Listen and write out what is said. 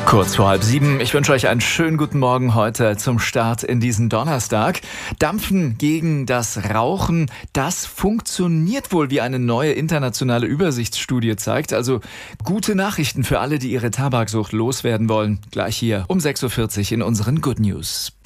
Kurz vor 6:30. Ich wünsche euch einen schönen guten Morgen heute zum Start in diesen Donnerstag. Dampfen gegen das Rauchen, das funktioniert wohl, wie eine neue internationale Übersichtsstudie zeigt. Also gute Nachrichten für alle, die ihre Tabaksucht loswerden wollen. Gleich hier um 6:40 Uhr in unseren Good News.